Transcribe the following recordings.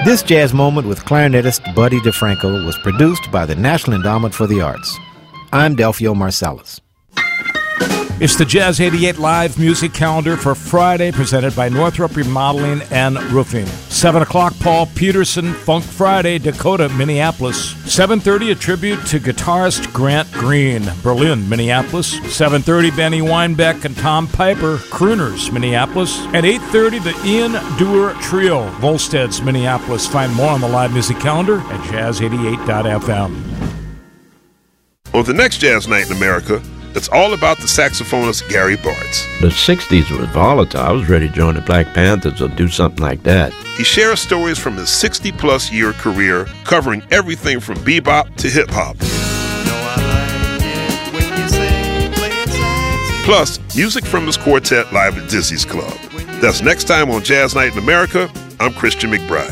This jazz moment with clarinetist Buddy DeFranco was produced by the National Endowment for the Arts. I'm Delfio Marsalis. It's the Jazz 88 live music calendar for Friday, presented by Northrop Remodeling and Roofing. 7 o'clock, Paul Peterson, Funk Friday, Dakota, Minneapolis. 7:30, a tribute to guitarist Grant Green, Berlin, Minneapolis. 7:30, Benny Weinbeck and Tom Piper, Crooners, Minneapolis. At 8:30, the Ian Dewar Trio, Volsteads, Minneapolis. Find more on the live music calendar at jazz88.fm. On the next Jazz Night in America, it's all about the saxophonist Gary Bartz. The 60s was volatile. I was ready to join the Black Panthers or do something like that. He shares stories from his 60-plus year career, covering everything from bebop to hip-hop. Plus, music from his quartet live at Dizzy's Club. That's next time on Jazz Night in America. I'm Christian McBride.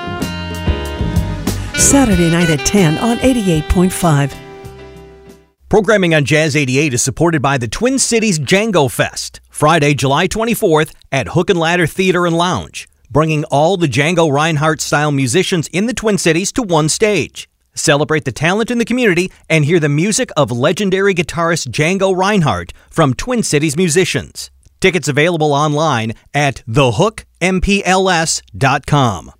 Saturday night at 10 on 88.5. Programming on Jazz 88 is supported by the Twin Cities Django Fest, Friday, July 24th at Hook and Ladder Theater and Lounge, bringing all the Django Reinhardt-style musicians in the Twin Cities to one stage. Celebrate the talent in the community and hear the music of legendary guitarist Django Reinhardt from Twin Cities musicians. Tickets available online at thehookmpls.com.